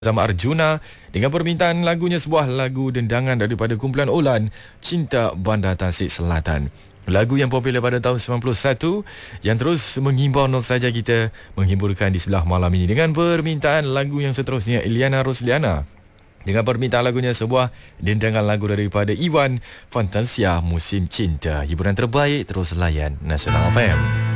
bersama Arjuna dengan permintaan lagunya, sebuah lagu dendangan daripada kumpulan Olan, Cinta Bandar Tasik Selatan. Lagu yang popular pada tahun 91 yang terus mengimbau nostalgia kita, menghiburkan di sebelah malam ini. Dengan permintaan lagu yang seterusnya, Iliana Rosliana dengan permintaan lagunya, sebuah dendangan lagu daripada Iwan, Fantasia Musim Cinta. Hiburan terbaik terus layan Nasional FM.